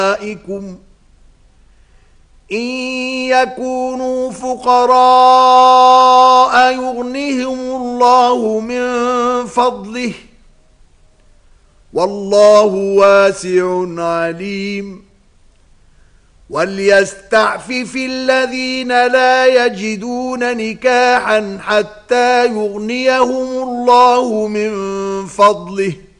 إن يكونوا فقراء يغنهم الله من فضله والله واسع عليم وليستعفف الذين لا يجدون نكاحا حتى يغنيهم الله من فضله